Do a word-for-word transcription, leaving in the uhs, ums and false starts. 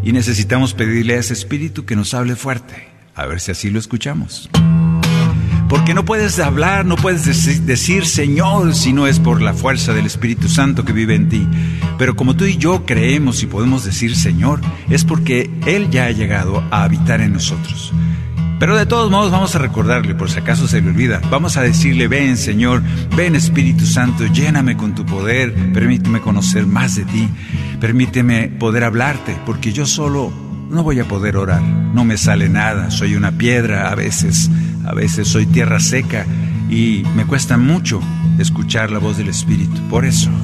Y necesitamos pedirle a ese Espíritu que nos hable fuerte, a ver si así lo escuchamos. Porque no puedes hablar, no puedes decir Señor si no es por la fuerza del Espíritu Santo que vive en ti. Pero como tú y yo creemos y podemos decir Señor, es porque Él ya ha llegado a habitar en nosotros. Pero de todos modos vamos a recordarle, por si acaso se le olvida, vamos a decirle: ven Señor, ven Espíritu Santo, lléname con tu poder, permíteme conocer más de ti, permíteme poder hablarte, porque yo solo no voy a poder orar, no me sale nada, soy una piedra a veces, a veces soy tierra seca y me cuesta mucho escuchar la voz del Espíritu. Por eso,